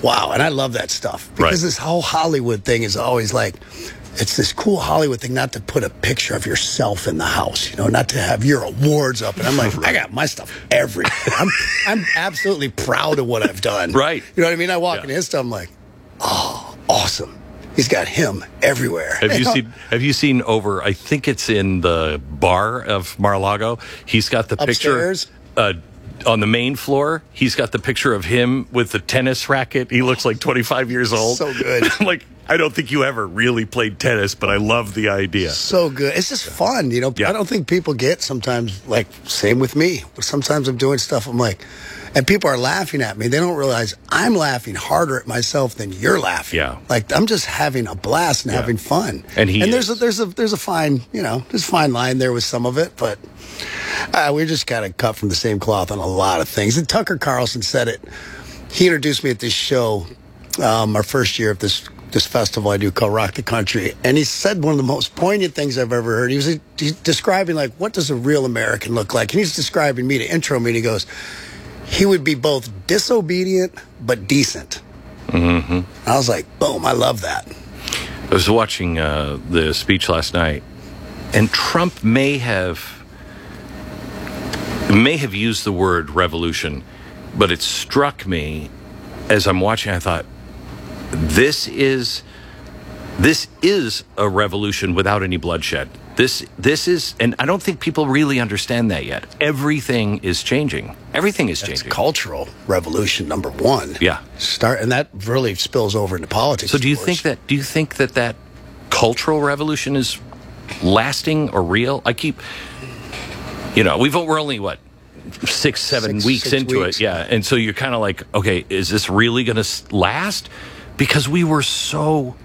wow. And I love that stuff because this whole Hollywood thing is always like, it's this cool Hollywood thing not to put a picture of yourself in the house, you know, not to have your awards up. And I'm like, I got my stuff everywhere. I'm absolutely proud of what I've done. Right. You know what I mean? I walk into his stuff, I'm like, oh, awesome. He's got him everywhere. Have you seen over, I think it's in the bar of Mar-a-Lago, he's got the Upstairs? picture on the main floor. He's got the picture of him with the tennis racket. He looks like 25 years old. So good. Like, I don't think you ever really played tennis, but I love the idea. So good. It's just fun, you know. Yeah. I don't think people get sometimes, like, same with me. But sometimes I'm doing stuff, I'm like, and people are laughing at me. They don't realize I'm laughing harder at myself than you're laughing. Yeah. Like, I'm just having a blast and having fun. And there's a fine, you know, there's a fine line there with some of it, but we're just kind of cut from the same cloth on a lot of things. And Tucker Carlson said it. He introduced me at this show, our first year of this festival I do called Rock the Country. And he said one of the most poignant things I've ever heard. He's describing, like, what does a real American look like? And he's describing me to intro me, and he goes, he would be both disobedient but decent. Mm-hmm. I was like, boom, I love that. I was watching the speech last night, and Trump may have used the word revolution, but it struck me as I'm watching, I thought, this is a revolution without any bloodshed. This is, and I don't think people really understand that yet. Everything is changing. Everything is changing. It's cultural revolution number one. Yeah. And that really spills over into politics. So do you think that cultural revolution is lasting or real? We're only what, 6-7 weeks into it. Yeah. And so you're kind of like, okay, is this really going to last? Because we were so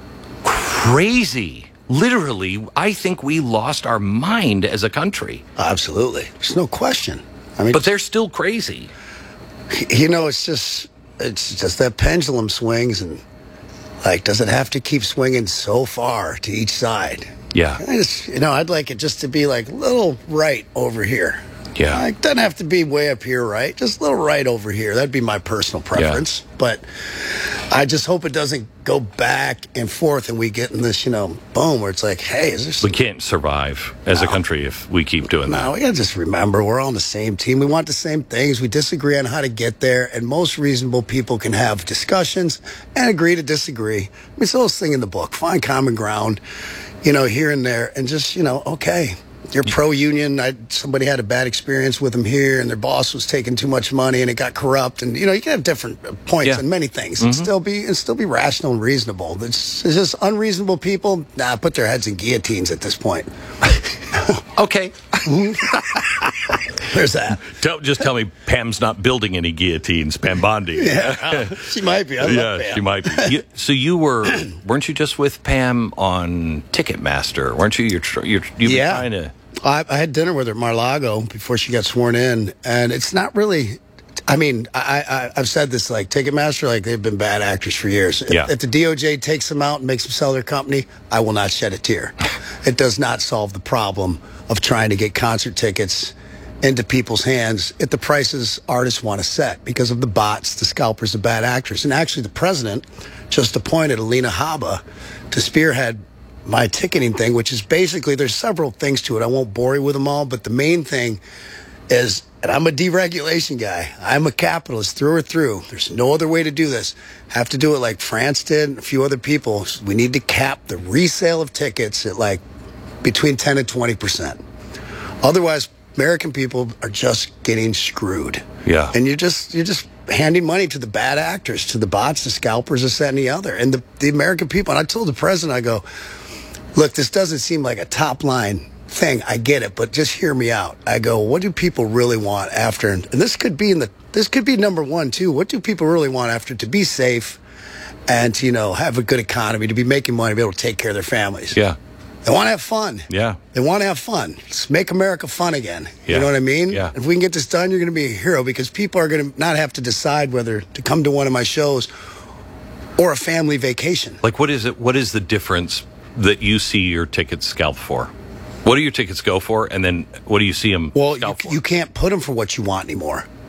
crazy. Literally, I think we lost our mind as a country. Absolutely. There's no question. I mean, but they're still crazy. You know, it's just that pendulum swings, and, like, does it have to keep swinging so far to each side? Yeah. I'd like it just to be, like, a little right over here. Yeah. Like, doesn't have to be way up here, right? Just a little right over here. That'd be my personal preference. Yeah. But I just hope it doesn't go back and forth and we get in this, boom, where it's like, hey, is this... We can't survive as a country if we keep doing that. No, we got to just remember we're all on the same team. We want the same things. We disagree on how to get there. And most reasonable people can have discussions and agree to disagree. I mean, it's the whole thing in the book. Find common ground, here and there. And just, okay... You're pro-union. Somebody had a bad experience with them here, and their boss was taking too much money, and it got corrupt. And you can have different points on many things, and still be rational and reasonable. It's just unreasonable people. Put their heads in guillotines at this point. Okay. There's that. Just tell me Pam's not building any guillotines, Pam Bondi. Yeah, she might be. I love Pam. She might be. So weren't you just with Pam on Ticketmaster? Weren't you? You've been trying to... I had dinner with her at Mar-a-Lago before she got sworn in, and it's not really... I mean, I've said this, like, Ticketmaster, like, they've been bad actors for years. If the DOJ takes them out and makes them sell their company, I will not shed a tear. It does not solve the problem of trying to get concert tickets into people's hands at the prices artists want to set because of the bots, the scalpers, the bad actors. And actually, the president just appointed Alina Habba to spearhead my ticketing thing, which is basically, there's several things to it. I won't bore you with them all, but the main thing is, and I'm a deregulation guy. I'm a capitalist through or through. There's no other way to do this. Have to do it like France did and a few other people. We need to cap the resale of tickets at like between 10 and 20%. Otherwise, American people are just getting screwed. Yeah. And you're just handing money to the bad actors, to the bots, the scalpers, this, that, and the other. And the American people, and I told the president, I go, look, this doesn't seem like a top line thing. I get it, but just hear me out. I go, what do people really want after? And this could be number one too. What do people really want after? To be safe and to, have a good economy, to be making money, to be able to take care of their families. Yeah. They want to have fun. Yeah. They want to have fun. Let's make America fun again. Yeah. You know what I mean? Yeah. If we can get this done, you're going to be a hero because people are going to not have to decide whether to come to one of my shows or a family vacation. Like, what is it? What is the difference that you see your tickets scalped for? What do your tickets go for? And then what do you see them Well, scalped for? you can't put them for what you want anymore.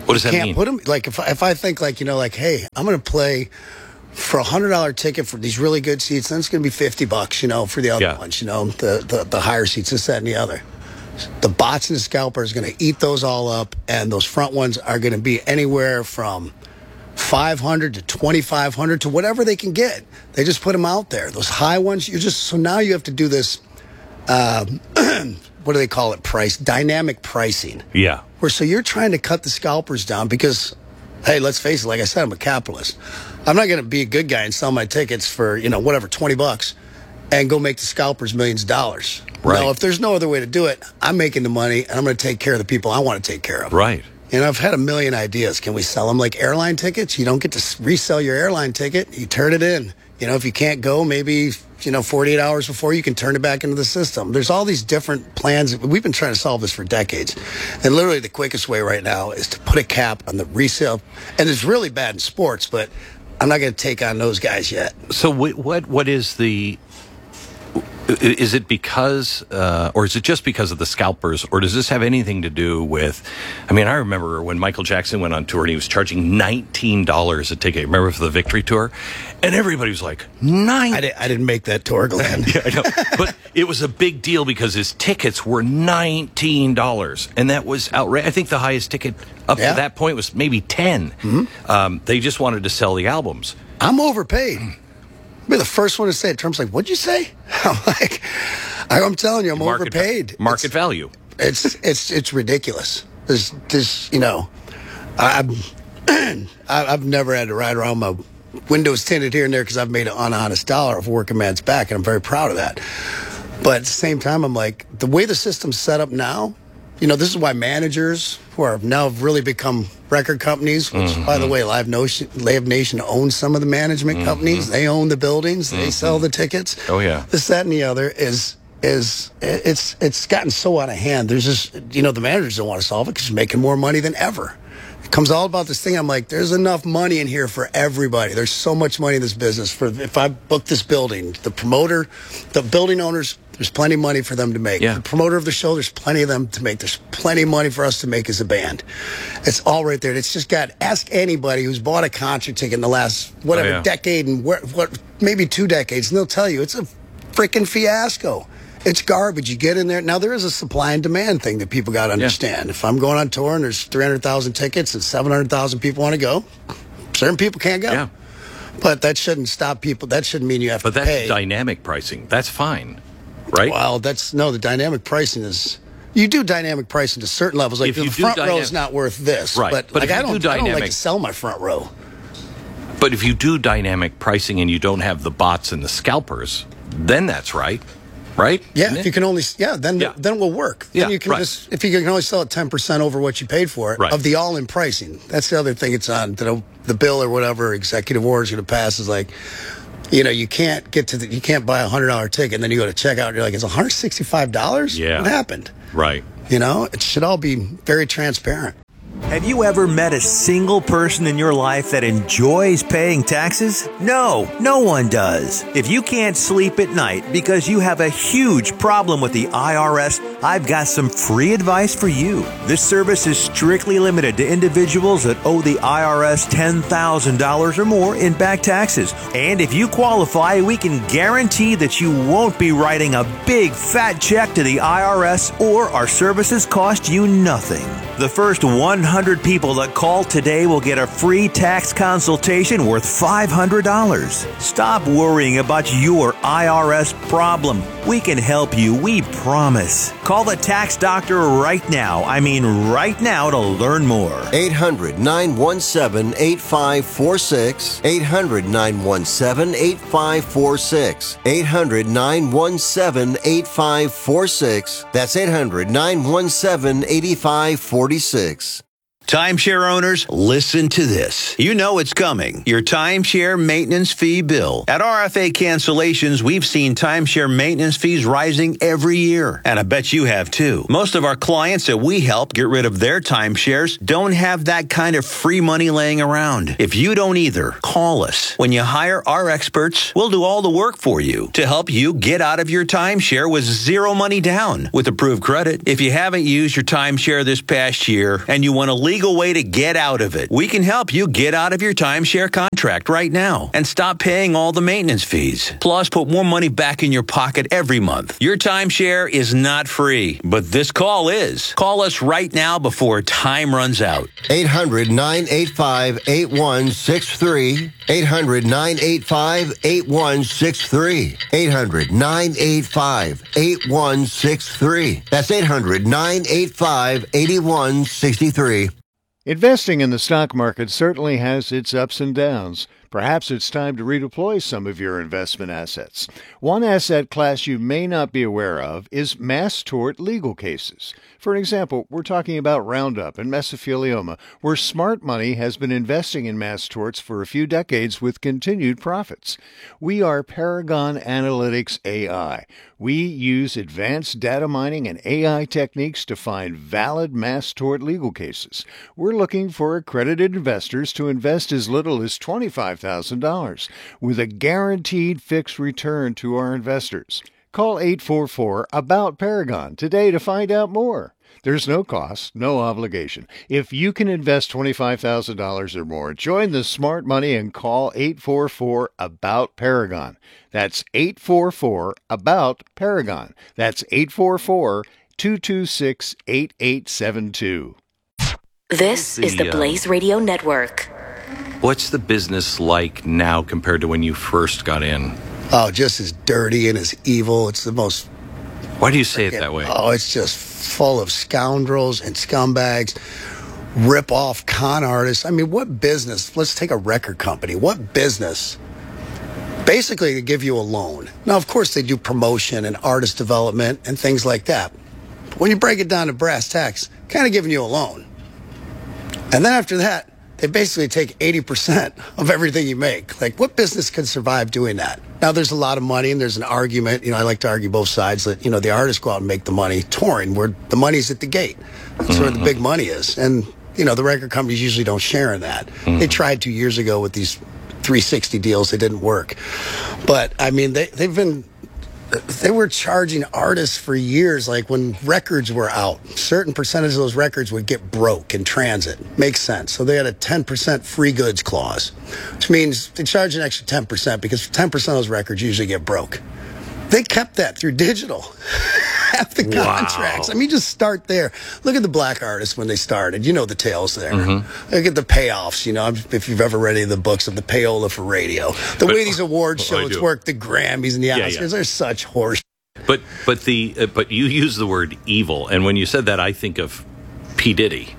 What does that mean? Can't put them, like, if I think, like, like, hey, I'm going to play for $100 ticket for these really good seats, then it's going to be $50, for the other ones, the higher seats, this, that, and the other. The bots and the scalper is going to eat those all up, and those front ones are going to be anywhere from $500 to $2,500 to whatever they can get. They just put them out there. Those high ones, so now you have to do this, what do they call it? Dynamic pricing. Yeah. So you're trying to cut the scalpers down because, hey, let's face it, like I said, I'm a capitalist. I'm not going to be a good guy and sell my tickets for, whatever, $20 and go make the scalpers millions of dollars. Right. No, if there's no other way to do it, I'm making the money and I'm going to take care of the people I want to take care of. Right. I've had a million ideas. Can we sell them like airline tickets? You don't get to resell your airline ticket. You turn it in. If you can't go, maybe, 48 hours before, you can turn it back into the system. There's all these different plans. We've been trying to solve this for decades. And literally the quickest way right now is to put a cap on the resale. And it's really bad in sports, but I'm not going to take on those guys yet. So what is the... Is it because, or is it just because of the scalpers, or does this have anything to do with, I remember when Michael Jackson went on tour and he was charging $19 a ticket. Remember for the Victory Tour? And everybody was like, I didn't make that tour, Glenn. Yeah, I know. But it was a big deal because his tickets were $19. And that was outrageous. I think the highest ticket up to that point was maybe 10. Mm-hmm. They just wanted to sell the albums. I'm overpaid. Be the first one to say it. Trump's like, "What'd you say?" I'm like, "I'm telling you, I'm overpaid. Market value. It's ridiculous. There's I've never had to ride around my windows tinted here and there because I've made an honest dollar off a working man's back, and I'm very proud of that. But at the same time, I'm like, the way the system's set up now, this is why managers who are now really become record companies, which, by the way, Live Nation owns some of the management companies. They own the buildings. They sell the tickets. Oh, yeah. This, that, and the other it's gotten so out of hand. There's just, the managers don't want to solve it because you're making more money than ever. It comes all about this thing. I'm like, there's enough money in here for everybody. There's so much money in this business. If I book this building, the promoter, the building owners, there's plenty of money for them to make. Yeah. The promoter of the show, there's plenty of them to make. There's plenty of money for us to make as a band. It's all right there. It's just ask anybody who's bought a concert ticket in the last, decade and maybe 2 decades, and they'll tell you it's a freaking fiasco. It's garbage. You get in there. Now, there is a supply and demand thing that people got to understand. Yeah. If I'm going on tour and there's 300,000 tickets and 700,000 people want to go, certain people can't go. Yeah. But that shouldn't stop people. That shouldn't mean you have to pay. But that's dynamic pricing. That's fine, right? Well, the dynamic pricing is... You do dynamic pricing to certain levels. Like, the front row is not worth this. Right. But I don't like to sell my front row. But if you do dynamic pricing and you don't have the bots and the scalpers, then that's right. Right? Yeah, if you can only, then it will work. Then you can if you can only sell it 10% over what you paid for it, of the all-in pricing. That's the other thing it's on. The bill or whatever executive order is going to pass is like, you can't you can't buy $100 ticket and then you go to checkout and you're like, it's $165? Yeah. What happened? Right. It should all be very transparent. Have you ever met a single person in your life that enjoys paying taxes? No, no one does. If you can't sleep at night because you have a huge problem with the IRS, I've got some free advice for you. This service is strictly limited to individuals that owe the IRS $10,000 or more in back taxes. And if you qualify, we can guarantee that you won't be writing a big fat check to the IRS, or our services cost you nothing. The first 100 people that call today will get a free tax consultation worth $500. Stop worrying about your IRS problem. We can help you, we promise. Call the tax doctor right now. I mean right now, to learn more. 800-917-8546. 800-917-8546. 800-917-8546. That's 800-917-8546. Timeshare owners, listen to this. You know it's coming. Your timeshare maintenance fee bill. At RFA Cancellations, we've seen timeshare maintenance fees rising every year. And I bet you have too. Most of our clients that we help get rid of their timeshares don't have that kind of free money laying around. If you don't either, call us. When you hire our experts, we'll do all the work for you to help you get out of your timeshare with zero money down with approved credit. If you haven't used your timeshare this past year and you want to legally legal way to get out of it. We can help you get out of your timeshare contract right now and stop paying all the maintenance fees. Plus, put more money back in your pocket every month. Your timeshare is not free, but this call is. Call us right now before time runs out. 800-985-8163. 800-985-8163. 800-985-8163. That's 800-985-8163. Investing in the stock market certainly has its ups and downs. Perhaps it's time to redeploy some of your investment assets. One asset class you may not be aware of is mass tort legal cases. For example, we're talking about Roundup and mesothelioma, where smart money has been investing in mass torts for a few decades with continued profits. We are Paragon Analytics AI. We use advanced data mining and AI techniques to find valid mass tort legal cases. We're looking for accredited investors to invest as little as $25,000 with a guaranteed fixed return to our investors. Call 844-ABOUT-PARAGON today to find out more. There's no cost, no obligation. If you can invest $25,000 or more, join the smart money and call 844-ABOUT-PARAGON. That's 844-ABOUT-PARAGON. That's 844-226-8872. This is the Blaze Radio Network. What's the business like now compared to when you first got in? Oh, just as dirty and as evil. It's the most... Why do you say it that way? Oh, it's just full of scoundrels and scumbags, rip-off con artists. I mean, what business? Let's take a record company. What business? Basically, they give you a loan. Now, of course, they do promotion and artist development and things like that. But when you break it down to brass tacks, kind of giving you a loan. And then after that, they basically take 80% of everything you make. Like, what business can survive doing that? Now, there's a lot of money, and there's an argument. You know, I like to argue both sides that, you know, the artists go out and make the money touring, where the money's at the gate. That's where the big money is. And, you know, the record companies usually don't share in that. They tried 2 years ago with these 360 deals. They didn't work. But, I mean, they were charging artists for years, like when records were out, certain percentage of those records would get broke in transit. Makes sense. So they had a 10% free goods clause, which means they charge an extra 10% because 10% of those records usually get broke. They kept that through digital. Half the contracts. Wow. I mean, just start there. Look at the black artists when they started. You know the tales there. Look at the payoffs. You know, if you've ever read any of the books of the payola for radio. The way these award shows work, the Grammys and the Oscars, they're such horse. But you use the word evil, and when you said that, I think of P. Diddy.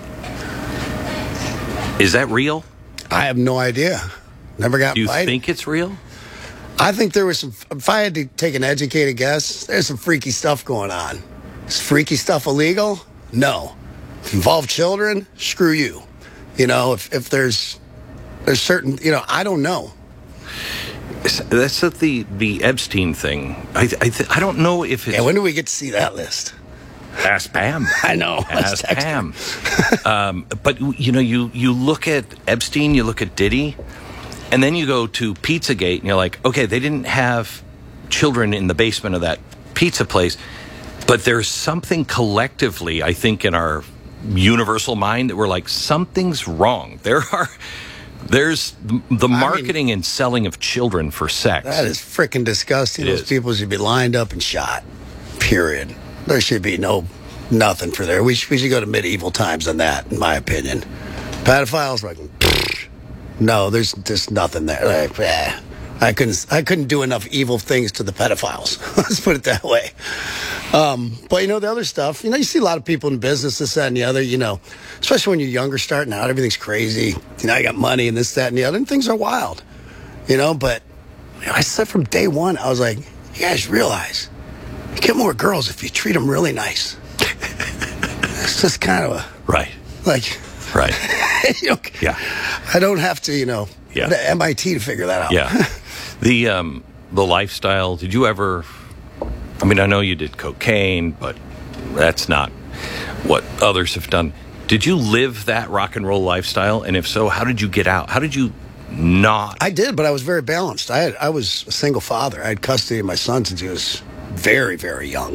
Is that real? I have no idea. Never got Do you invited. think it's real? I think there was some, if I had to take an educated guess, there's some freaky stuff going on. Is freaky stuff illegal? No. Involve children? Screw you. You know, if there's certain, you know, I don't know. That's the Epstein thing. I don't know if it's... Yeah, when do we get to see that list? Ask Pam. I know. Ask Pam. But, you know, you look at Epstein, you look at Diddy, and then you go to Pizzagate, and you're like, okay, they didn't have children in the basement of that pizza place, but there's something collectively, I think, in our universal mind that we're like, something's wrong. There's the marketing and selling of children for sex. That is freaking disgusting. Those people should be lined up and shot. Period. There should be nothing for there. We should go to medieval times on that, in my opinion. Pedophiles, like, no, there's just nothing there. Like, I couldn't do enough evil things to the pedophiles. Let's put it that way. But, you know, the other stuff, you know, you see a lot of people in business, this, that, and the other, you know, especially when you're younger, starting out, everything's crazy. You know, you got money and this, that, and the other, and things are wild, you know, but you know, I said from day one, I was like, you guys realize you get more girls if you treat them really nice. It's just kind of a... Right. Like... Right. You know, yeah. I don't have to, you know, go to MIT to figure that out. Yeah. The lifestyle, did you ever... I mean, I know you did cocaine, but that's not what others have done. Did you live that rock and roll lifestyle? And if so, how did you get out? How did you not? I did, but I was very balanced. I was a single father. I had custody of my son since he was very, very young.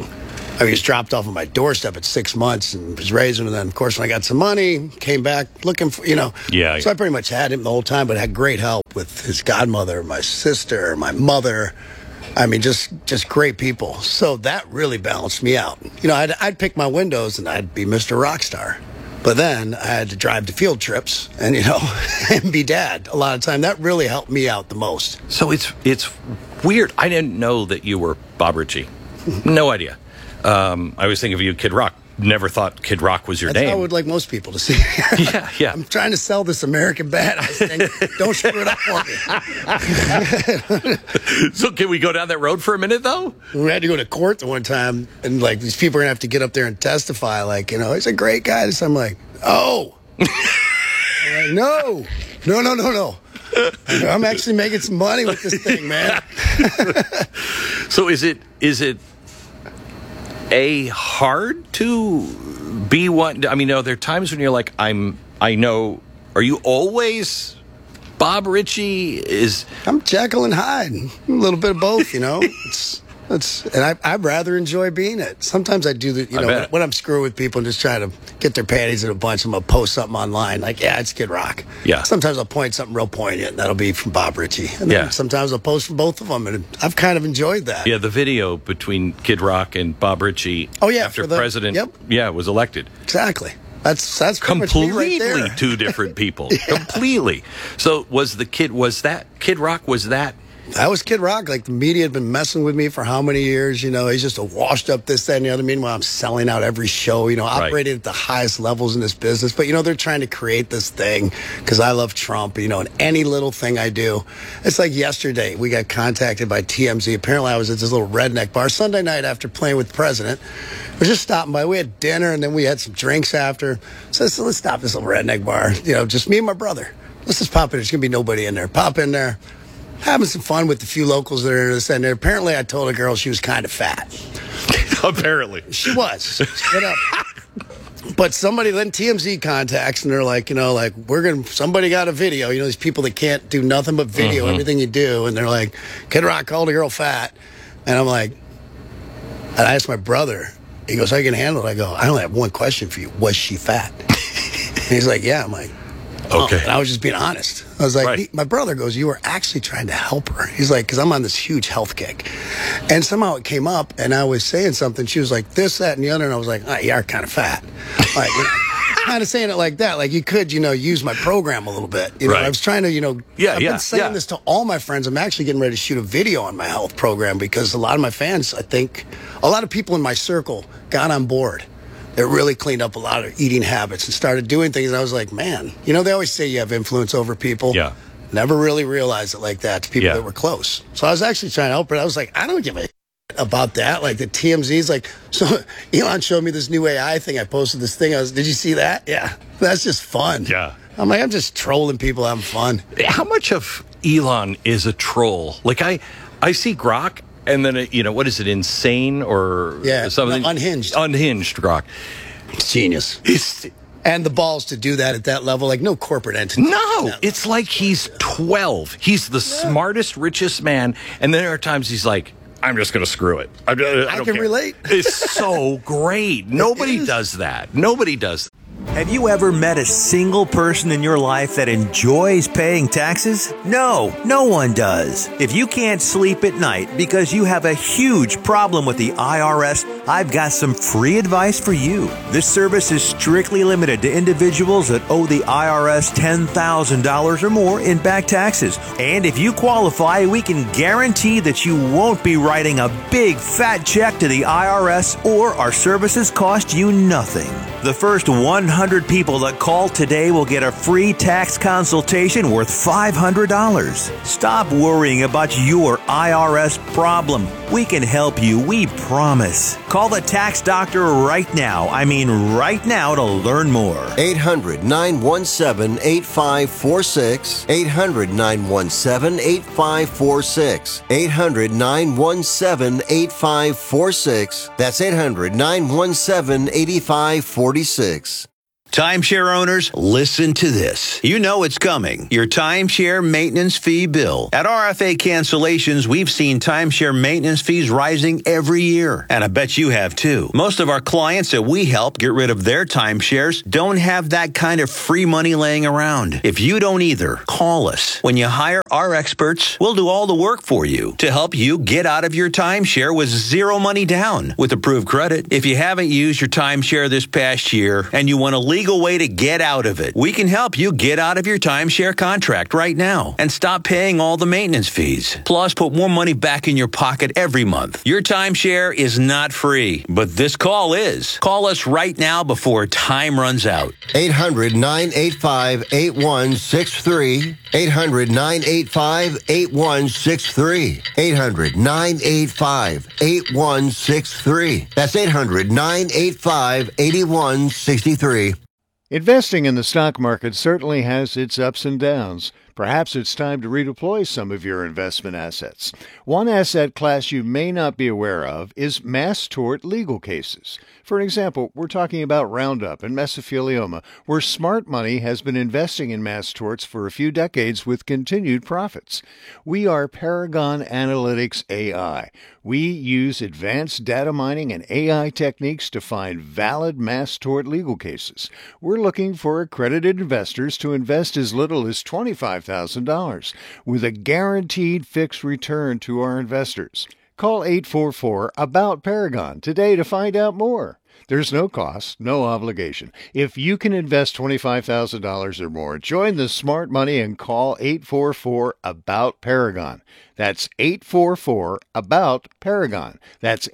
I mean, he was dropped off on my doorstep at 6 months and was raising him. And then, of course, when I got some money, came back looking for, Yeah. So I pretty much had him the whole time, but had great help with his godmother, my sister, my mother. I mean, just great people. So that really balanced me out. I'd pick my windows and I'd be Mr. Rockstar. But then I had to drive to field trips and, and be dad a lot of time. That really helped me out the most. So it's weird. I didn't know that you were Bob Ritchie. No idea. I was thinking of you, Kid Rock. Never thought Kid Rock was your name. I would like most people to see. Yeah. I'm trying to sell this American Badass thing. Don't screw it up for me. So can we go down that road for a minute, though? We had to go to court the one time, and these people are going to have to get up there and testify. He's a great guy. So I'm like, oh. I'm like, no. I'm actually making some money with this thing, man. So is it hard to be one? I mean, there are times when you're like, I know. Are you always Bob Ritchie? I'm Jekyll and Hyde, a little bit of both. And I'd rather enjoy being it. Sometimes I do when I'm screwing with people and just trying to get their panties in a bunch. I'm gonna post something online it's Kid Rock. Yeah. Sometimes I'll point something real poignant, and that'll be from Bob Ritchie. And then sometimes I'll post from both of them, and I've kind of enjoyed that. Yeah, the video between Kid Rock and Bob Ritchie. Oh yeah, after president. Yep. Yeah, was elected. Exactly. That's completely right two different people. Completely. So was that Kid Rock? Was that? That was Kid Rock. The media had been messing with me for how many years? He's just a washed up this, that, and the other. Meanwhile, I'm selling out every show, operating at the highest levels in this business. But, they're trying to create this thing because I love Trump, and any little thing I do. It's like yesterday, we got contacted by TMZ. Apparently, I was at this little redneck bar Sunday night after playing with the president. I was just stopping by. We had dinner, and then we had some drinks after. So let's stop this little redneck bar, just me and my brother. Let's just pop in. There's going to be nobody in there. Pop in there. Having some fun with the few locals that are in this and there. Apparently, I told a girl she was kind of fat. Apparently. She was. Straight up. But somebody, then TMZ contacts, and they're like, somebody got a video. These people that can't do nothing but video everything you do. And they're like, Kid Rock called a girl fat. And I'm like, and I asked my brother, he goes, how are you going to handle it? I go, I only have one question for you. Was she fat? And he's like, yeah. I'm like, okay. And I was just being honest. I was like, my brother goes, you were actually trying to help her. He's like, because I'm on this huge health kick. And somehow it came up, and I was saying something. She was like, this, that, and the other. And I was like, you are kind of fat. Kind of saying it like that. You could, use my program a little bit. I was trying to, I've been saying this to all my friends. I'm actually getting ready to shoot a video on my health program because a lot of my fans, I think, a lot of people in my circle got on board. It really cleaned up a lot of eating habits and started doing things. And I was like, man, they always say you have influence over people. Yeah. Never really realized it like that to people that were close. So I was actually trying to help her. I was like, I don't give a about that. The TMZ's so Elon showed me this new AI thing. I posted this thing. Did you see that? Yeah. That's just fun. Yeah. I'm like, I'm just trolling people having fun. How much of Elon is a troll? I see Grok. And then, what is it, Insane or something? No, Unhinged. Unhinged Grok. It's genius. And the balls to do that at that level, no corporate entity. No, it's like he's 12. He's the smartest, richest man. And then there are times he's like, I'm just going to screw it. I don't can care. Relate. It's so great. Nobody does that. Nobody does that. Have you ever met a single person in your life that enjoys paying taxes? No, no one does. If you can't sleep at night because you have a huge problem with the IRS, I've got some free advice for you. This service is strictly limited to individuals that owe the IRS $10,000 or more in back taxes. And if you qualify, we can guarantee that you won't be writing a big fat check to the IRS, or our services cost you nothing. The first 100 people that call today will get a free tax consultation worth $500. Stop worrying about your IRS problem. We can help you, we promise. Call the tax doctor right now. I mean right now to learn more. 800-917-8546. 800-917-8546. 800-917-8546. That's 800-917-8546. Timeshare owners, listen to this. You know it's coming. Your timeshare maintenance fee bill. At RFA Cancellations, we've seen timeshare maintenance fees rising every year. And I bet you have too. Most of our clients that we help get rid of their timeshares don't have that kind of free money laying around. If you don't either, call us. When you hire our experts, we'll do all the work for you to help you get out of your timeshare with zero money down with approved credit. If you haven't used your timeshare this past year and you want a legal way to get out of it, we can help you get out of your timeshare contract right now and stop paying all the maintenance fees. Plus, put more money back in your pocket every month. Your timeshare is not free, but this call is. Call us right now before time runs out. 800-985-8163. 800-985-8163. 800-985-8163. That's 800-985-8163. Investing in the stock market certainly has its ups and downs. Perhaps it's time to redeploy some of your investment assets. One asset class you may not be aware of is mass tort legal cases. For an example, we're talking about Roundup and mesothelioma, where smart money has been investing in mass torts for a few decades with continued profits. We are Paragon Analytics AI. We use advanced data mining and AI techniques to find valid mass tort legal cases. We're looking for accredited investors to invest as little as $25,000 with a guaranteed fixed return to our investors. Call 844-ABOUT-PARAGON today to find out more. There's no cost, no obligation. If you can invest $25,000 or more, join the smart money and call 844-ABOUT-PARAGON. That's 844-ABOUT-PARAGON. That's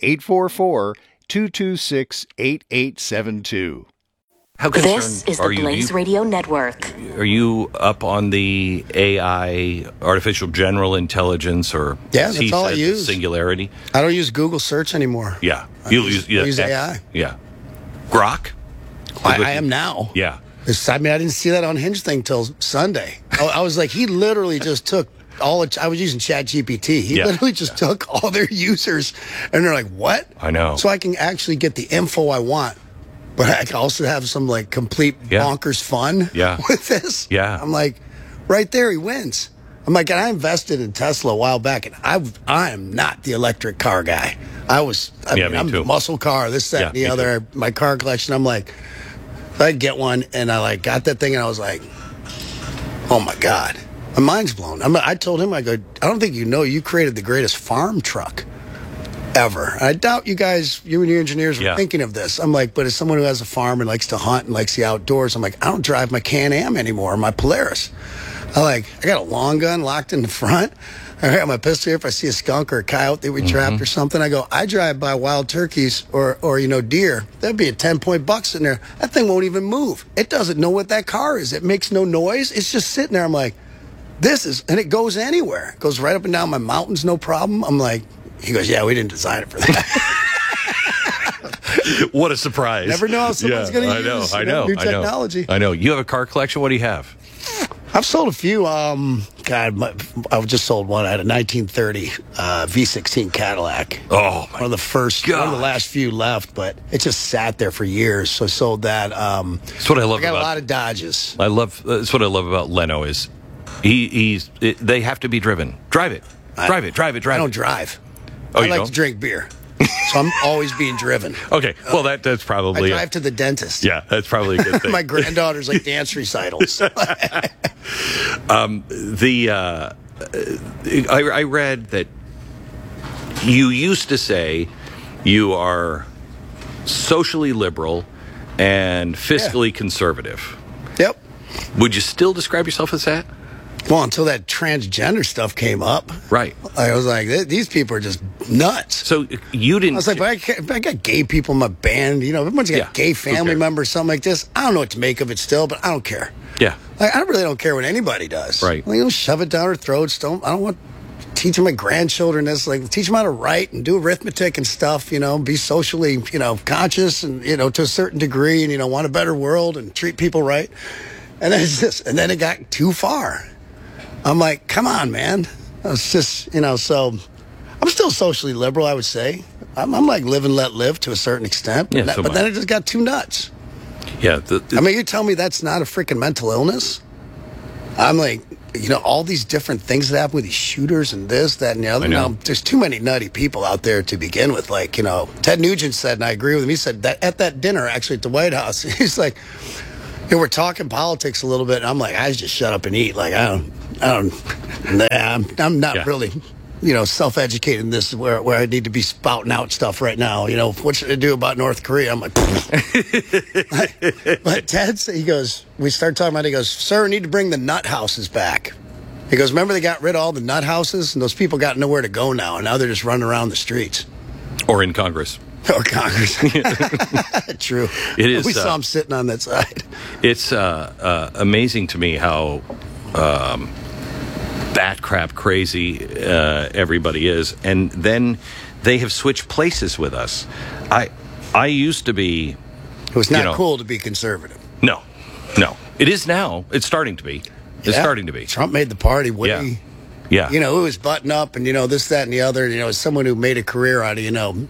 844-226-8872. How concerned This is are the you? Blaze Radio Network. Are you up on the AI, artificial general intelligence, or that's all I use. Singularity? I don't use Google search anymore. Yeah, I use AI. Yeah, Grok. I am now. Yeah. I didn't see that on Hinge thing till Sunday. I was like, he literally just took I was using ChatGPT. He literally just took all their users, and they're like, what? I know. So I can actually get the info I want. But I can also have some like complete bonkers fun with this. Yeah. I'm like, right there, he wins. I'm like, and I invested in Tesla a while back, and I am not the electric car guy. I'm a muscle car, this, that, and the other. My car collection, I'm like, I get one, and I like got that thing, and I was like, oh my God, my mind's blown. I told him, I go, I don't think you created the greatest farm truck ever. I doubt you and your engineers were thinking of this. I'm like, but as someone who has a farm and likes to hunt and likes the outdoors, I'm like, I don't drive my Can-Am anymore, my Polaris. I got a long gun locked in the front. I got my pistol here. If I see a skunk or a coyote that we trapped or something, I go, I drive by wild turkeys or deer. There'd be a 10-point buck sitting there. That thing won't even move. It doesn't know what that car is. It makes no noise. It's just sitting there. I'm like, and it goes anywhere. It goes right up and down my mountains, no problem. I'm like, he goes, yeah, we didn't design it for that. What a surprise. Never know how someone's going to use new technology. I know. You have a car collection. What do you have? I've sold a few. I just sold one. I had a 1930 V16 Cadillac. Oh, my one of the last few left, but it just sat there for years. So I sold that. That's what I love. I got a lot of Dodges. That's what I love about Leno is they have to be driven. Drive it. I don't drive. Oh, I like to drink beer, so I'm always being driven. Okay, well that's probably. I drive to the dentist. Yeah, that's probably a good thing. My granddaughter's like dance recitals. I read that you used to say you are socially liberal and fiscally conservative. Yep. Would you still describe yourself as that? Well, until that transgender stuff came up. Right. I was like, these people are just nuts. So you didn't... I was like, but I got gay people in my band. Everyone's got gay family members, something like this. I don't know what to make of it still, but I don't care. Yeah. I really don't care what anybody does. Right. Shove it down their throats. I don't want teaching my grandchildren this. Like, teach them how to write and do arithmetic and stuff, be socially, conscious and, to a certain degree and, want a better world and treat people right. And then it got too far. I'm like, come on, man. It's just, so I'm still socially liberal, I would say. I'm like live and let live to a certain extent. But then it just got too nuts. Yeah. I mean, you tell me that's not a freaking mental illness? I'm like, all these different things that happen with these shooters and this, that, and the other. I know. Now, there's too many nutty people out there to begin with. Like, Ted Nugent said, and I agree with him, he said that at that dinner, actually, at the White House, he's like, we're talking politics a little bit, and I'm like, I just shut up and eat. Like, I'm not really, self-educated in this where I need to be spouting out stuff right now. What should I do about North Korea? I'm like, but Ted, he goes, we start talking about it, he goes, sir, we need to bring the nut houses back. He goes, remember they got rid of all the nut houses, and those people got nowhere to go now, and now they're just running around the streets. Or in Congress. Or Congress. True. It is. We saw him sitting on that side. It's amazing to me how bat crap crazy everybody is, and then they have switched places with us. I used to be. It was not cool to be conservative. No, it is now. It's starting to be. It's starting to be. Trump made the party way. Yeah. It was button up and this, that, and the other. As someone who made a career out of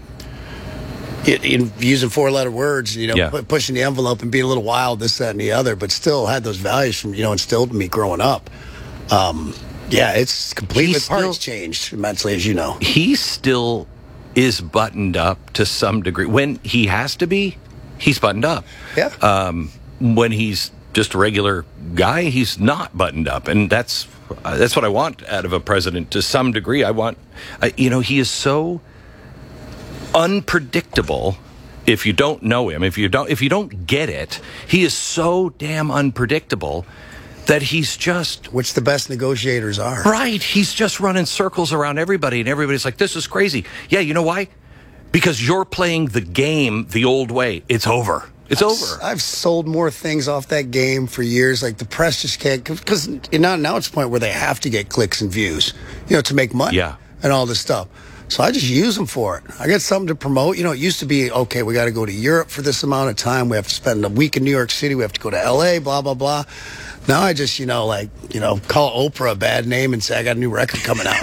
using 4-letter words, pushing the envelope and being a little wild, this, that, and the other, but still had those values from instilled in me growing up. It's completely the party's changed immensely, as you know. He still is buttoned up to some degree. When he has to be, he's buttoned up. Yeah. When he's just a regular guy, he's not buttoned up, and that's what I want out of a president to some degree. I want, he is so unpredictable. If you don't know him, if you don't get it, he is so damn unpredictable that he's just... Which the best negotiators are. Right. He's just running circles around everybody, and everybody's like, this is crazy. Yeah, you know why? Because you're playing the game the old way. It's over. It's over. I've sold more things off that game for years. Like, the press just can't... Because now it's a point where they have to get clicks and views, to make money. Yeah. And all this stuff. So I just use them for it. I got something to promote. It used to be, okay, we got to go to Europe for this amount of time. We have to spend a week in New York City. We have to go to L.A., blah, blah, blah. Now I just, call Oprah a bad name and say, I got a new record coming out.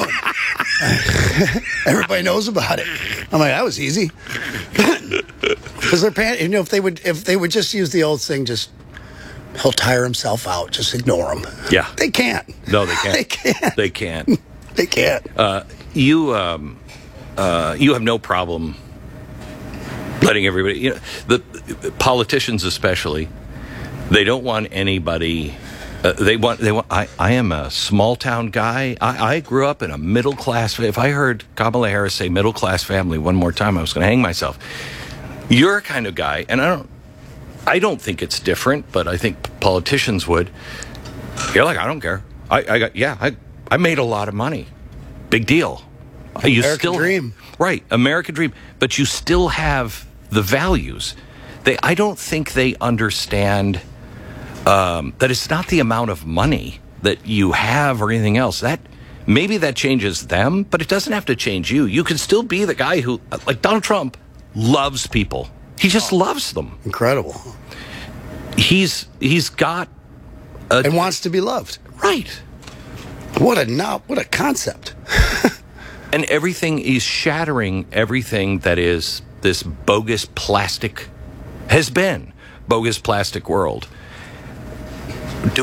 Everybody knows about it. I'm like, that was easy. Because they're paying, if they would just use the old thing, he'll tire himself out. Just ignore him. Yeah. They can't. No, they can't. They can't. They can't. They can't. You have no problem letting everybody, the politicians especially, they don't want anybody. They want. I am a small town guy. I grew up in a middle class. If I heard Kamala Harris say middle class family one more time, I was going to hang myself. You're a kind of guy, and I don't think it's different, but I think politicians would. You're like, I don't care. I made a lot of money. Big deal. American dream. Right, American dream. But you still have the values. I don't think they understand that it's not the amount of money that you have or anything else. Maybe that changes them, but it doesn't have to change you. You can still be the guy who, like Donald Trump, loves people. He just loves them. Incredible. He's got and wants to be loved. Right. What a concept. And everything is shattering everything that is this bogus plastic, has been bogus plastic world. What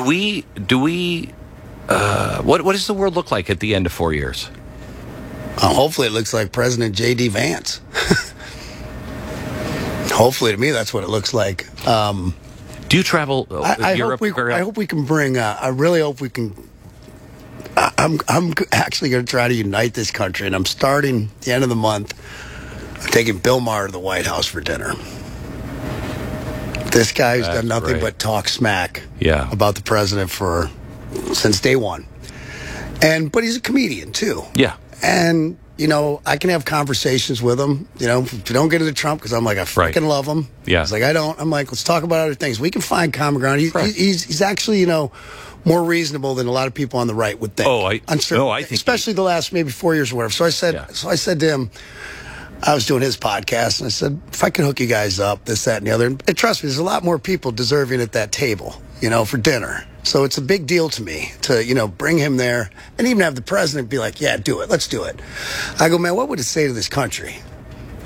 does the world look like at the end of 4 years? Hopefully it looks like President J.D. Vance. Hopefully, to me, that's what it looks like. Do you travel Europe? I hope we can bring. I really hope we can. I'm actually going to try to unite this country, and I'm starting at the end of the month. I'm taking Bill Maher to the White House for dinner. This guy who's done nothing but talk smack about the president since day one. But he's a comedian, too. Yeah. And, I can have conversations with him, if you don't get into Trump, because I'm like, I freaking love him. Yeah. He's like, I don't. I'm like, let's talk about other things. We can find common ground. He's actually, more reasonable than a lot of people on the right would think. I think especially the last maybe 4 years or whatever. So I said to him, I was doing his podcast, and I said, if I can hook you guys up, this, that, and the other. And trust me, there's a lot more people deserving at that table, for dinner. So it's a big deal to me to, bring him there and even have the president be like, yeah, do it. Let's do it. I go, man, what would it say to this country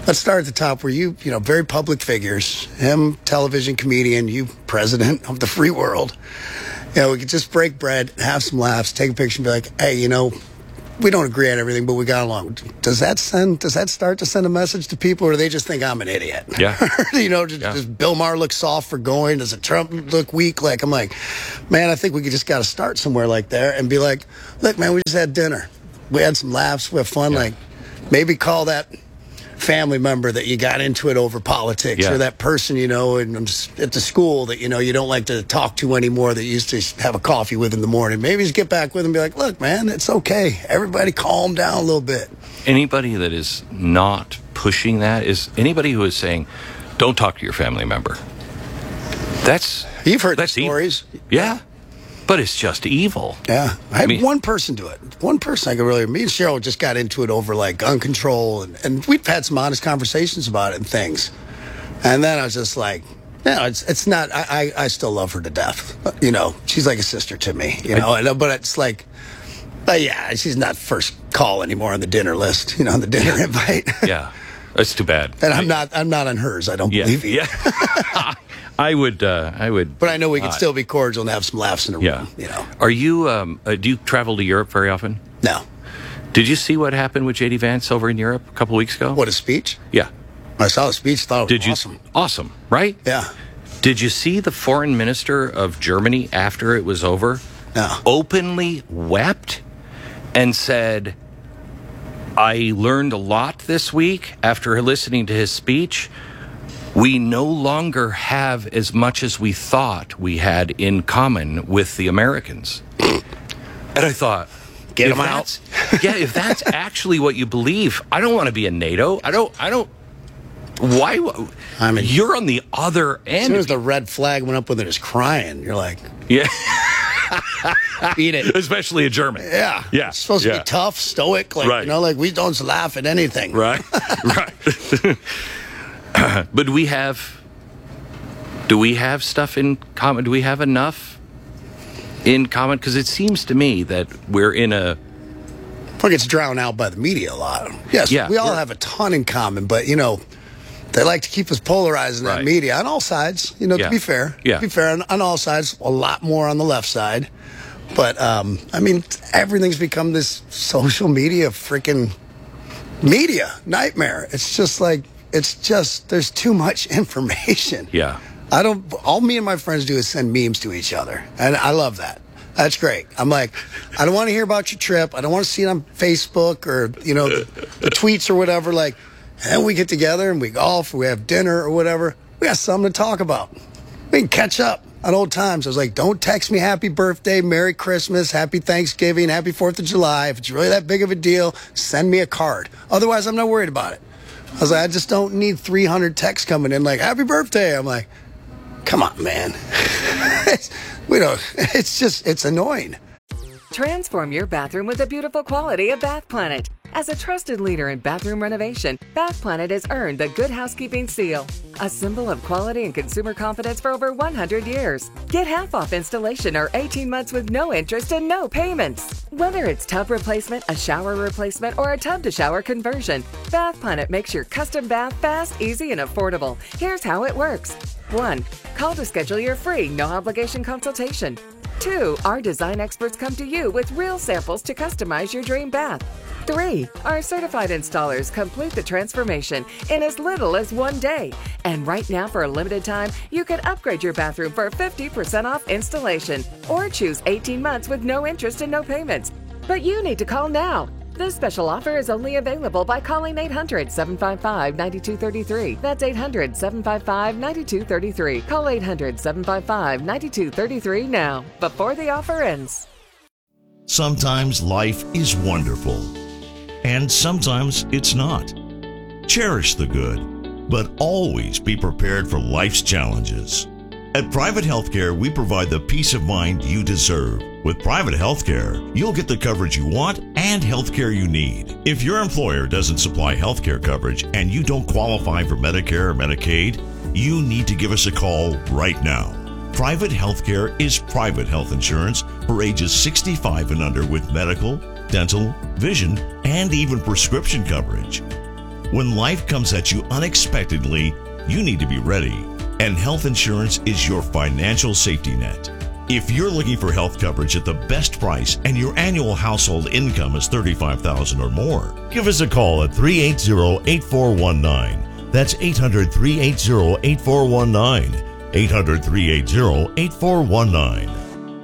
Let's start at the top where you very public figures, him, television comedian, you president of the free world. We could just break bread, have some laughs, take a picture and be like, hey, we don't agree on everything, but we got along. Does that start to send a message to people, or do they just think I'm an idiot? Yeah. Does Bill Maher look soft for going? Does Trump look weak? Like, I'm like, man, I think we just got to start somewhere like there and be like, look, man, we just had dinner. We had some laughs. We had fun. Yeah. Like, maybe call that family member that you got into it over politics, or that person, at the school that, you don't like to talk to anymore that you used to have a coffee with in the morning. Maybe just get back with them and be like, look, man, it's okay. Everybody calm down a little bit. Anybody that is not pushing that is anybody who is saying, don't talk to your family member. You've heard the stories. Yeah. But it's just evil. Yeah. I had one person do it. One person I could really... Me and Cheryl just got into it over, like, gun control, and we've had some honest conversations about it and things. And then I was just like, it's not... I still love her to death. She's like a sister to me, but it's like... yeah, she's not first call anymore on the dinner list, on the dinner invite. Yeah. That's too bad. And I'm not on hers, I don't believe you. Yeah. I would. But I know we can still be cordial and have some laughs in the room. Are you? Do you travel to Europe very often? No. Did you see what happened with J.D. Vance over in Europe a couple weeks ago? What, a speech? Yeah. I saw the speech. Thought it was awesome. Awesome, right? Yeah. Did you see the foreign minister of Germany after it was over? No. Openly wept and said, "I learned a lot this week after listening to his speech. We no longer have as much as we thought we had in common with the Americans." And I thought, get them out. If that's actually what you believe, I don't want to be in NATO. I don't. Why? I mean, you're on the other end. As soon as the red flag went up with it, is crying. You're like, yeah. Eat it. Especially a German. Yeah. Yeah. It's supposed to be tough, stoic, like, right. Like we don't laugh at anything. Right. Right. But do we have stuff in common? Do we have enough in common? Because it seems to me that we're in a... It gets drowned out by the media a lot. Yes, we all have a ton in common, but, they like to keep us polarized in that media on all sides, to be fair. Yeah. To be fair, on all sides, a lot more on the left side. But, everything's become this social media freaking media nightmare. It's just like... there's too much information. Yeah. All me and my friends do is send memes to each other. And I love that. That's great. I'm like, I don't want to hear about your trip. I don't want to see it on Facebook or, the tweets or whatever. Like, and we get together and we golf or we have dinner or whatever. We got something to talk about. We can catch up on old times. I was like, don't text me happy birthday, Merry Christmas, Happy Thanksgiving, Happy 4th of July. If it's really that big of a deal, send me a card. Otherwise, I'm not worried about it. I was like, I just don't need 300 texts coming in like, happy birthday. I'm like, come on, man. It's annoying. Transform your bathroom with the beautiful quality of Bath Planet. As a trusted leader in bathroom renovation, Bath Planet has earned the Good Housekeeping seal, a symbol of quality and consumer confidence for over 100 years. Get half off installation or 18 months with no interest and no payments. Whether it's tub replacement, a shower replacement, or a tub-to-shower conversion, Bath Planet makes your custom bath fast, easy, and affordable. Here's how it works. 1. Call to schedule your free, no-obligation consultation. 2. Our design experts come to you with real samples to customize your dream bath. 3. Our certified installers complete the transformation in as little as 1 day. And right now, for a limited time, you can upgrade your bathroom for 50% off installation or choose 18 months with no interest and no payments. But you need to call now. This special offer is only available by calling 800-755-9233. That's 800-755-9233. Call 800-755-9233 now, before the offer ends. Sometimes life is wonderful, and sometimes it's not. Cherish the good, but always be prepared for life's challenges. At Private Healthcare, we provide the peace of mind you deserve. With Private Healthcare, you'll get the coverage you want and healthcare you need. If your employer doesn't supply healthcare coverage and you don't qualify for Medicare or Medicaid, you need to give us a call right now. Private Healthcare is private health insurance for ages 65 and under with medical, dental, vision, and even prescription coverage. When life comes at you unexpectedly, you need to be ready. And health insurance is your financial safety net. If you're looking for health coverage at the best price and your annual household income is $35,000 or more, give us a call at 380-8419. That's 800-380-8419. 800-380-8419.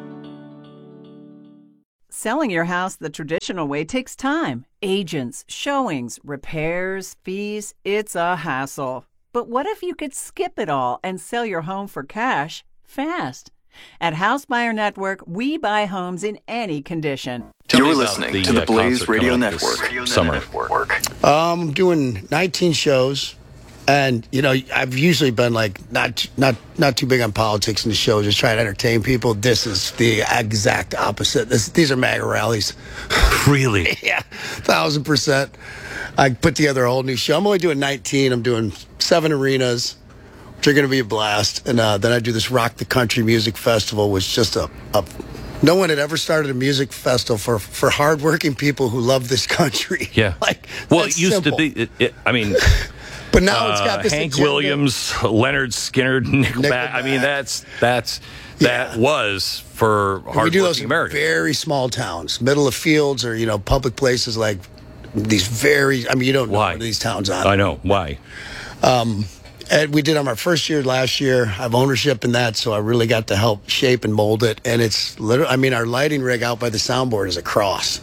Selling your house the traditional way takes time. Agents, showings, repairs, fees. It's a hassle. But what if you could skip it all and sell your home for cash fast? At House Buyer Network, we buy homes in any condition. You're listening to the Blaze Radio Network. Summer. I'm doing 19 shows. And, you know, I've usually been like not too big on politics in the show, just trying to entertain people. This is the exact opposite. These are MAGA rallies. Really? Yeah, 1,000%. I put together a whole new show. I'm only doing 19. I'm doing 7 arenas, which are going to be a blast. And then I do this Rock the Country Music Festival, which is just no one had ever started a music festival for hardworking people who love this country. Yeah. Well, it used to be, but now it's got this Hank agenda. Williams, Leonard Skinner, Nickelback. I mean, that was for hardworking Americans. Very small towns, middle of fields, or public places like these. You don't know where these towns are. I know why. And we did on our first year last year. I have ownership in that, so I really got to help shape and mold it. And it's literally, our lighting rig out by the soundboard is a cross.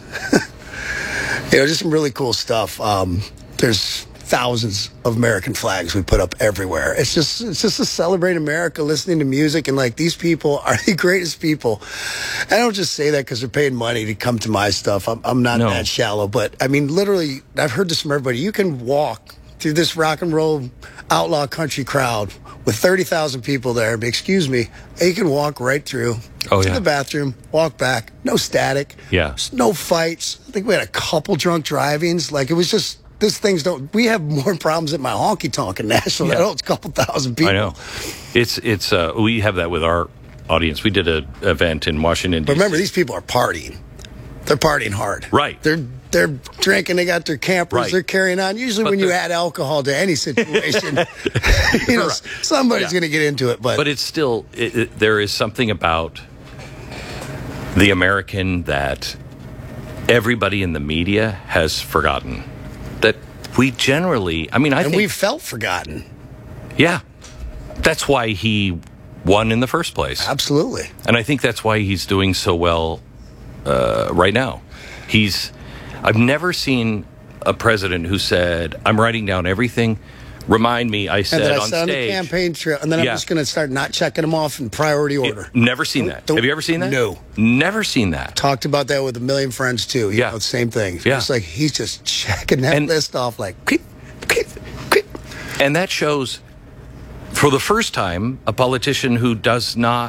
Just some really cool stuff. There's thousands of American flags we put up everywhere. It's just to celebrate America, listening to music, and these people are the greatest people. I don't just say that because they're paying money to come to my stuff. I'm not that shallow, but literally, I've heard this from everybody. You can walk through this rock and roll outlaw country crowd with 30,000 people there. Excuse me, you can walk right through to the bathroom, walk back, no static, no fights. I think we had a couple drunk drivings. It was just. We have more problems at my honky tonk in Nashville. Yeah. It's a couple thousand people. I know. It's we have that with our audience. We did an event in Washington, D.C. But remember, these people are partying. They're partying hard. Right. They're drinking. They got their campers. Right. They're carrying on. Usually when you add alcohol to any situation, somebody's going to get into it. But it's still, there is something about the American that everybody in the media has forgotten. That we generally, I think we felt forgotten. Yeah. That's why he won in the first place. Absolutely. And I think that's why he's doing so well right now. I've never seen a president who said, I'm writing down everything. Remind me, I said on stage. On the campaign trail, and then I'm just going to start not checking them off in priority order. Never seen that. Have you ever seen that? No. Never seen that. Talked about that with a million friends, too. Same thing. Yeah. It's he's just checking that list off quick. And that shows, for the first time, a politician who does not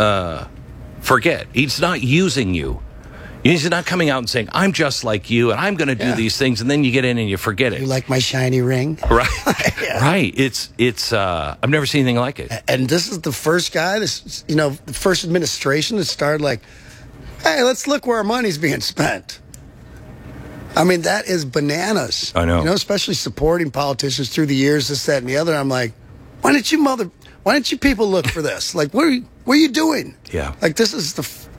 forget. He's not using you. He's not coming out and saying, I'm just like you, and I'm going to do these things, and then you get in and you forget it. You like my shiny ring? Right. Right. It's I've never seen anything like it. And this is the first guy, the first administration that started hey, let's look where our money's being spent. That is bananas. I know. Especially supporting politicians through the years, this, that, and the other. I'm like, why didn't you people look for this? What are you doing? Yeah. This is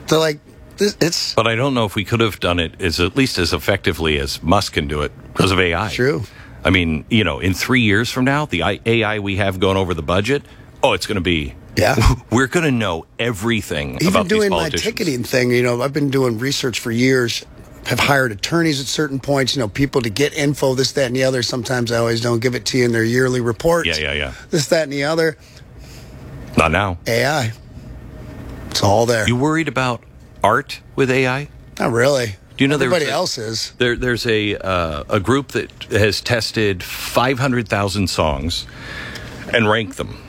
But I don't know if we could have done it at least as effectively as Musk can do it because of AI. True. In 3 years from now, the AI we have going over the budget, it's going to be... Yeah. We're going to know everything about these politicians. Even doing my ticketing thing, I've been doing research for years, have hired attorneys at certain points, people to get info, this, that, and the other. Sometimes I always don't give it to you in their yearly reports. Yeah. This, that, and the other. Not now. AI. It's all there. You worried about art with AI? Not really. Do you know everybody else is? There's a group that has tested 500,000 songs and ranked them.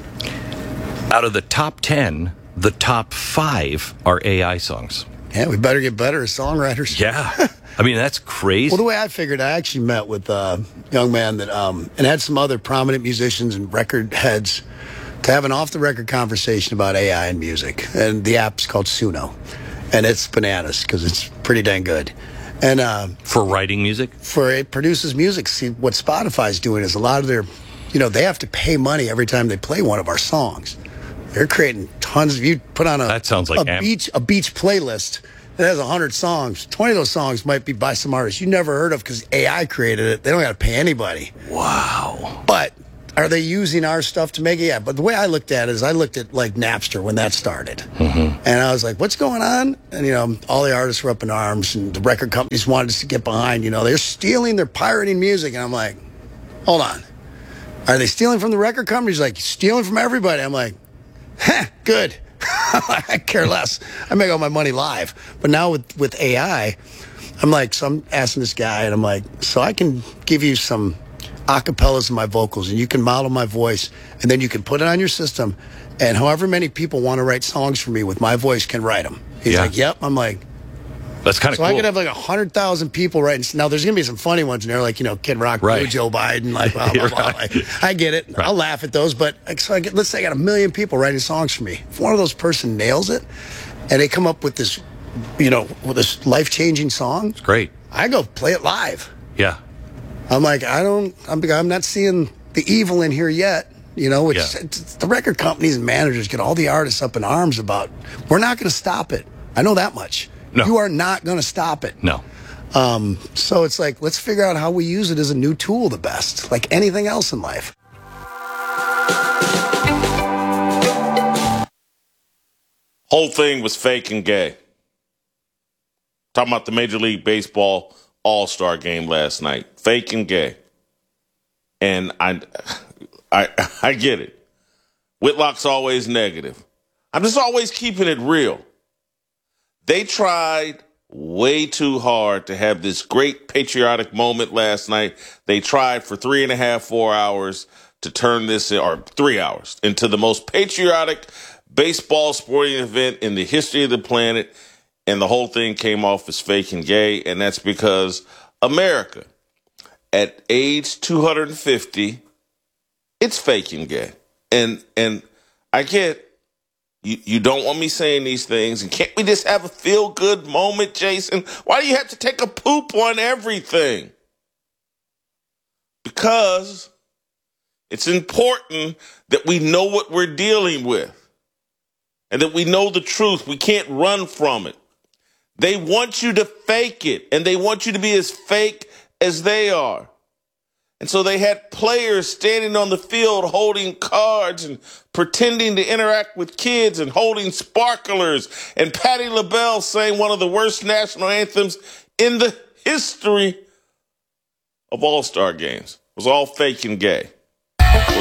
Out of the top 10, the top 5 are AI songs. Yeah, we better get better as songwriters. Yeah. That's crazy. Well, the way I figured, I actually met with a young man that and had some other prominent musicians and record heads to have an off-the-record conversation about AI and music. And the app's called Suno. And it's bananas because it's pretty dang good. And for writing music? It produces music. See, what Spotify's doing is a lot of their, they have to pay money every time they play one of our songs. They're creating tons of, you put on that sounds like a beach playlist that has 100 songs. 20 of those songs might be by some artists you never heard of because AI created it. They don't got to pay anybody. Wow. But are they using our stuff to make it? Yeah. But the way I looked at it is I looked at like Napster when that started. Mm-hmm. And I was like, what's going on? And, all the artists were up in arms and the record companies wanted us to get behind. They're pirating music. And I'm like, hold on. Are they stealing from the record companies? Like, stealing from everybody. I'm like, good. I care less. I make all my money live. But now with AI, I'm asking this guy, and I'm like, so I can give you some acapellas of my vocals, and you can model my voice, and then you can put it on your system, and however many people want to write songs for me with my voice can write them. He's like, yep. I'm like, that's kind of cool. So I could have like 100,000 people writing. Now, there's going to be some funny ones in there, like, Kid Rock, Joe Biden, like, blah, blah, blah. I get it. Right. I'll laugh at those. But let's say I got 1 million people writing songs for me. If one of those person nails it and they come up with this, with this life-changing song. It's great. I go play it live. Yeah. I'm like, I'm not seeing the evil in here yet. The record companies and managers get all the artists up in arms about, we're not going to stop it. I know that much. No. You are not going to stop it. No. So it's like, let's figure out how we use it as a new tool the best, like anything else in life. Whole thing was fake and gay. Talking about the Major League Baseball All-Star game last night. Fake and gay. And I get it. Whitlock's always negative. I'm just always keeping it real. They tried way too hard to have this great patriotic moment last night. They tried for 3.5, 4 hours to turn this, or 3 hours, into the most patriotic baseball sporting event in the history of the planet. And the whole thing came off as fake and gay. And that's because America, at age 250, it's fake and gay. And I get, you don't want me saying these things, and can't we just have a feel-good moment, Jason? Why do you have to take a poop on everything? Because it's important that we know what we're dealing with and that we know the truth. We can't run from it. They want you to fake it, and they want you to be as fake as they are. And so they had players standing on the field holding cards and pretending to interact with kids and holding sparklers, and Patti LaBelle sang one of the worst national anthems in the history of All-Star games. It was all fake and gay.